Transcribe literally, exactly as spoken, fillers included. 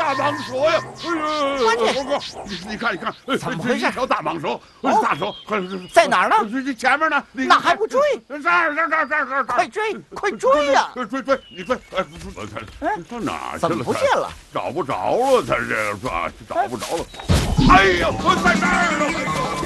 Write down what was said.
大蟒蛇呀！哎呀，猴哥，你你看你看， 怎么回事？ 一条大蟒蛇，大蛇，快在哪儿呢？ 这前面呢？ 那还不追？ 这儿这儿这儿这儿这儿， 快追，快追呀！ 追追追，你追！哎，我看上哪去了？ 怎么不见了？ 找不着了，他这是吧？找不着了。哎呀，我在这儿了！